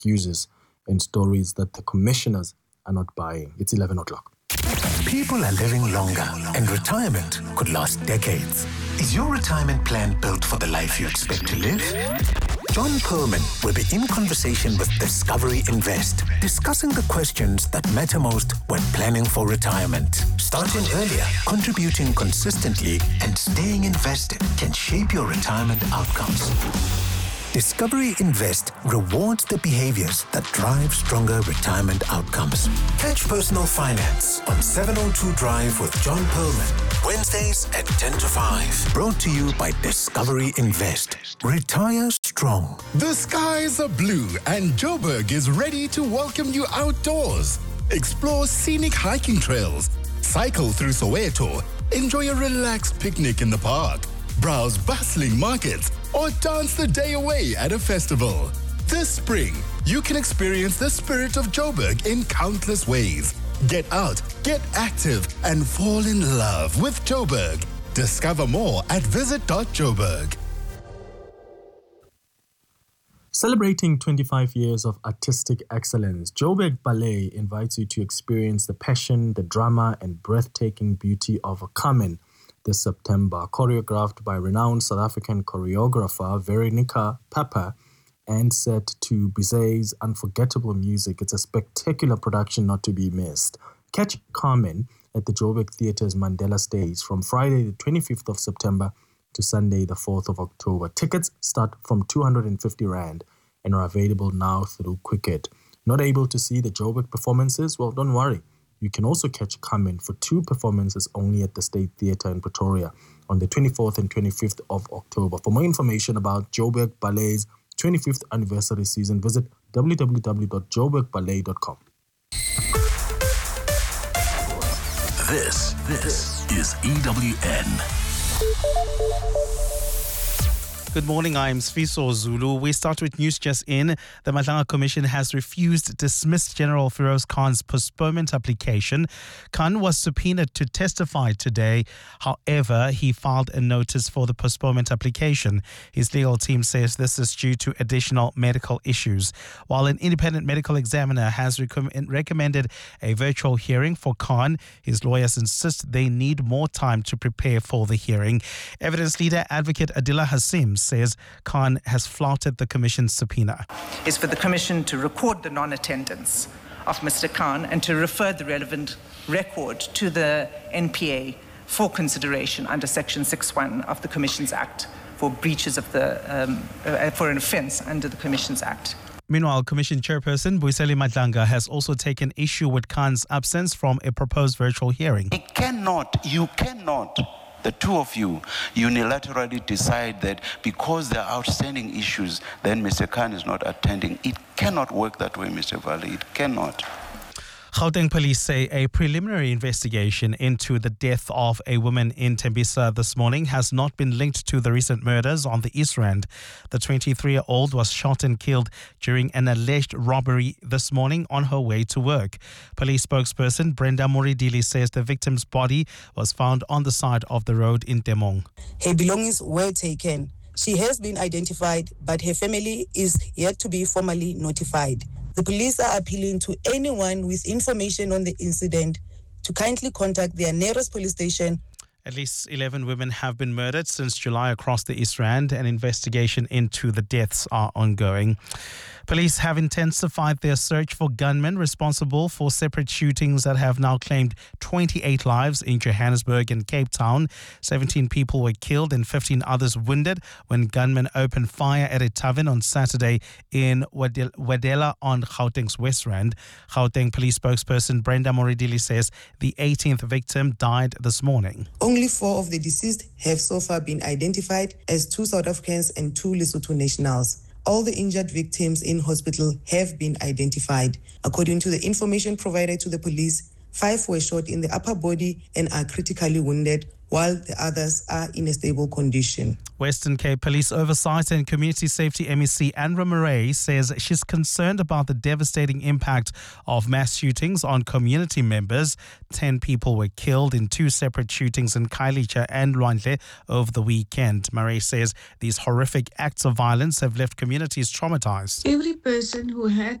excuses and stories that the commissioners are not buying. It's 11 o'clock. People are living longer, and retirement could last decades. Is your retirement plan built for the life you expect to live? John Perlman will be in conversation with Discovery Invest, discussing the questions that matter most when planning for retirement. Starting earlier, contributing consistently, and staying invested can shape your retirement outcomes. Discovery Invest rewards the behaviors that drive stronger retirement outcomes. Catch Personal Finance on 702 Drive with John Perlman, Wednesdays at 10 to 5. Brought to you by Discovery Invest. Retire strong. The skies are blue and Joburg is ready to welcome you outdoors. Explore scenic hiking trails, cycle through Soweto, enjoy a relaxed picnic in the park, browse bustling markets, or dance the day away at a festival. This spring, you can experience the spirit of Joburg in countless ways. Get out, get active, and fall in love with Joburg. Discover more at visit.joburg. Celebrating 25 years of artistic excellence, Joburg Ballet invites you to experience the passion, the drama, and breathtaking beauty of Carmen this September, choreographed by renowned South African choreographer Veronica Papa and set to Bizet's unforgettable music. It's a spectacular production not to be missed. Catch Carmen at the Joburg Theatre's Mandela Stage from Friday the 25th of September to Sunday the 4th of October. Tickets start from 250 Rand and are available now through Quicket. Not able to see the Joburg performances? Well, don't worry. You can also catch Carmen for 2 performances only at the State Theatre in Pretoria on the 24th and 25th of October. For more information about Joburg Ballet's 25th anniversary season, visit www.joburgballet.com. This is EWN. Good morning, I'm Sfiso Zulu. We start with news just in. The Madlanga Commission has refused dismissed General Feroz Khan's postponement application. Khan was subpoenaed to testify today. However, he filed a notice for the postponement application. His legal team says this is due to additional medical issues. While an independent medical examiner has recommended a virtual hearing for Khan, his lawyers insist they need more time to prepare for the hearing. Evidence leader advocate Adila Hassim says Khan has flouted the Commission's subpoena. Is for the Commission to record the non-attendance of Mr. Khan and to refer the relevant record to the NPA for consideration under Section 6.1 of the Commissions Act for breaches of the for an offence under the Commissions Act. Meanwhile, Commission Chairperson Boiseli Madlanga has also taken issue with Khan's absence from a proposed virtual hearing. You cannot, the two of you, unilaterally decide that because there are outstanding issues, then Mr. Khan is not attending. It cannot work that way, Mr. Valley. It cannot. Gauteng police say a preliminary investigation into the death of a woman in Tembisa this morning has not been linked to the recent murders on the East Rand. The 23-year-old was shot and killed during an alleged robbery this morning on her way to work. Police spokesperson Brenda Moridili says the victim's body was found on the side of the road in Temong. Her belongings were taken. She has been identified, but her family is yet to be formally notified. The police are appealing to anyone with information on the incident to kindly contact their nearest police station. At least 11 women have been murdered since July across the East Rand. An investigation into the deaths are ongoing. Police have intensified their search for gunmen responsible for separate shootings that have now claimed 28 lives in Johannesburg and Cape Town. 17 people were killed and 15 others wounded when gunmen opened fire at a tavern on Saturday in Wadela on Gauteng's West Rand. Gauteng police spokesperson Brenda Moridili says the 18th victim died this morning. Only 4 of the deceased have so far been identified as 2 South Africans and 2 Lesotho nationals. All the injured victims in hospital have been identified. According to the information provided to the police, 5 were shot in the upper body and are critically wounded, while the others are in a stable condition. Western Cape Police Oversight and Community Safety MEC Andra Murray says she's concerned about the devastating impact of mass shootings on community members. 10 people were killed in 2 separate shootings in Khayelitsha and Lwandle over the weekend. Murray says these horrific acts of violence have left communities traumatized. Every person who had